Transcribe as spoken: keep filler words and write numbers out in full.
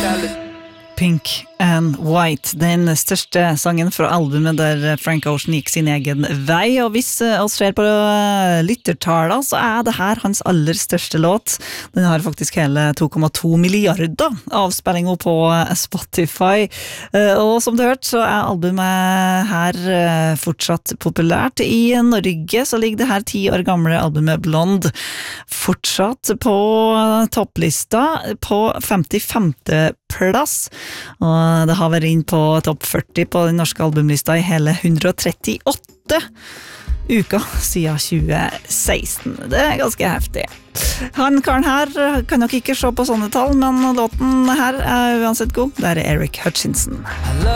Pink and White, den største sangen fra albumet der Frank Ocean gikk sin egen vei, og hvis oss ser på lyttertaler, så er det her hans aller største låt. Den har faktisk hele to komma to milliarder avspillinger på Spotify, og som du har hørt så er albumet her fortsatt populært. I Norge så ligger det her ti år gamle albumet Blonde fortsatt på topplista på femtifemte plass, og det har vært inn på topp førti på den norske albumlista i hele hundre og trettiåtte uker siden tjue seksten. Det er ganske heftig. Han karen her kan nok ikke se på sånne tall, men låten her er uansett god. Det er Eric Hutchinson.